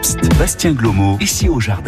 Psst, Bastien Glomo, ici au jardin.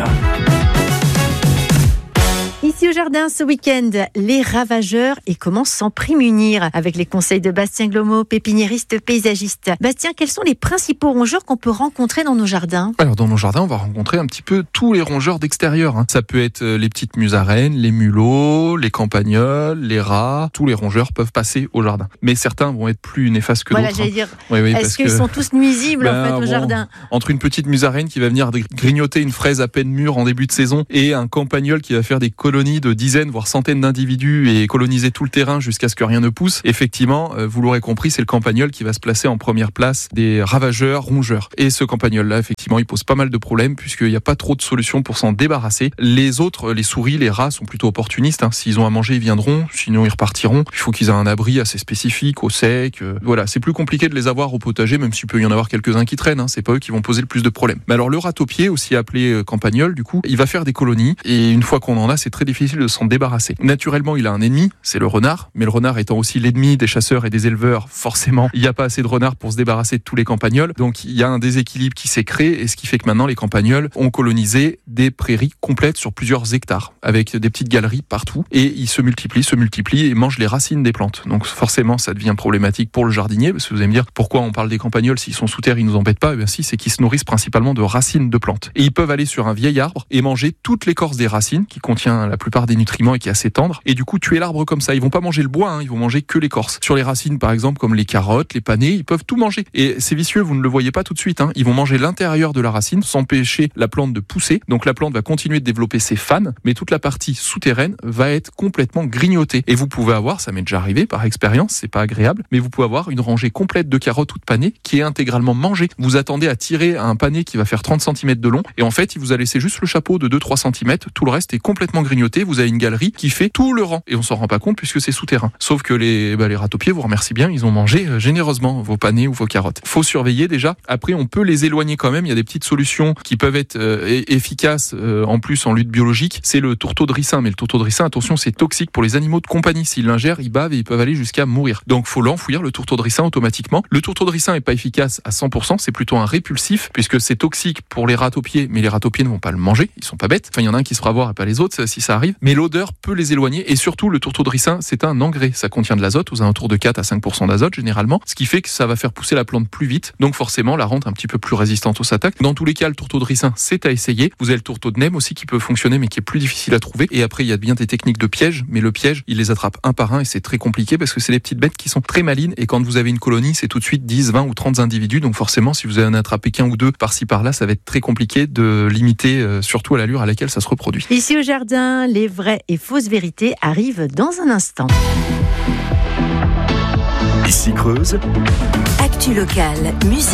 Ici au jardin ce week-end, les ravageurs et comment s'en prémunir avec les conseils de Bastien Glomo, pépiniériste paysagiste. Bastien, quels sont les principaux rongeurs qu'on peut rencontrer dans nos jardins ? Alors dans nos jardins, on va rencontrer un petit peu tous les rongeurs d'extérieur. Ça peut être les petites musaraignes, les mulots, les campagnols, les rats. Tous les rongeurs peuvent passer au jardin. Mais certains vont être plus néfastes que d'autres. J'allais dire, oui, est-ce qu'ils sont tous nuisibles au jardin ? Entre une petite musaraigne qui va venir grignoter une fraise à peine mûre en début de saison et un campagnol qui va faire des colonies de dizaines voire centaines d'individus et coloniser tout le terrain jusqu'à ce que rien ne pousse, effectivement, vous l'aurez compris, c'est le campagnol qui va se placer en première place des ravageurs rongeurs. Et ce campagnol-là, effectivement, il pose pas mal de problèmes puisqu'il n'y a pas trop de solutions pour s'en débarrasser. Les autres, les souris, les rats sont plutôt opportunistes. S'ils ont à manger, ils viendront, sinon ils repartiront. Il faut qu'ils aient un abri assez spécifique, au sec. Voilà, c'est plus compliqué de les avoir au potager, même s'il peut y en avoir quelques-uns qui traînent. C'est pas eux qui vont poser le plus de problèmes. Mais alors le ratopier, aussi appelé campagnol, du coup, il va faire des colonies et une fois qu'on en a, c'est très difficile de s'en débarrasser. Naturellement, il a un ennemi, c'est le renard, mais le renard étant aussi l'ennemi des chasseurs et des éleveurs, forcément, il n'y a pas assez de renards pour se débarrasser de tous les campagnols. Donc il y a un déséquilibre qui s'est créé et ce qui fait que maintenant les campagnols ont colonisé des prairies complètes sur plusieurs hectares avec des petites galeries partout et ils se multiplient et mangent les racines des plantes. Donc forcément, ça devient problématique pour le jardinier parce que vous allez me dire pourquoi on parle des campagnols s'ils sont sous terre, ils nous embêtent pas. Eh bien si, c'est qu'ils se nourrissent principalement de racines de plantes. Et ils peuvent aller sur un vieil arbre et manger toute l'écorce des racines qui contient la plupart des nutriments et qui est assez tendre et du coup tuer l'arbre comme ça. Ils vont pas manger le bois, ils vont manger que l'écorce. Sur les racines par exemple comme les carottes, les panais, ils peuvent tout manger et c'est vicieux, vous ne le voyez pas tout de suite. Ils vont manger l'intérieur de la racine sans empêcher la plante de pousser. Donc la plante va continuer de développer ses fans, mais toute la partie souterraine va être complètement grignotée. Et vous pouvez avoir, ça m'est déjà arrivé par expérience, c'est pas agréable, mais vous pouvez avoir une rangée complète de carottes ou de panais qui est intégralement mangée. Vous attendez à tirer un pané qui va faire 30 cm de long et en fait il vous a laissé juste le chapeau de 2-3 cm, tout le reste est complètement grignoté. Vous avez une galerie qui fait tout le rang et on s'en rend pas compte puisque c'est souterrain. Sauf que les ratopiers vous remercient bien, ils ont mangé généreusement vos panais ou vos carottes. Faut surveiller déjà. Après on peut les éloigner quand même, il y a des petites solutions qui peuvent être efficaces en plus en lutte biologique. C'est le tourteau de ricin, mais le tourteau de ricin, attention, c'est toxique pour les animaux de compagnie. S'ils l'ingèrent, ils bavent et ils peuvent aller jusqu'à mourir. Donc faut l'enfouir le tourteau de ricin automatiquement. Le tourteau de ricin est pas efficace à 100%, c'est plutôt un répulsif puisque c'est toxique pour les ratopiers, mais les ratopiers ne vont pas le manger, ils sont pas bêtes. Enfin il y en a un qui se fera voir et pas les autres si ça arrive, mais l'odeur peut les éloigner et surtout le tourteau de ricin, c'est un engrais, ça contient de l'azote aux alentours de 4 à 5% d'azote généralement, ce qui fait que ça va faire pousser la plante plus vite, donc forcément la rendre un petit peu plus résistante aux attaques. Dans tous les cas, le tourteau de ricin, c'est à essayer. Vous avez le tourteau de neem aussi qui peut fonctionner mais qui est plus difficile à trouver et après il y a bien des techniques de piège, mais le piège, il les attrape un par un et c'est très compliqué parce que c'est des petites bêtes qui sont très malines et quand vous avez une colonie, c'est tout de suite 10, 20 ou 30 individus, donc forcément si vous en attrapez qu'un ou deux par-ci par-là, ça va être très compliqué de limiter surtout à l'allure à laquelle ça se reproduit. Ici au jardin, les vraies et fausses vérités arrivent dans un instant. Ici Creuse. Actu locale, musique.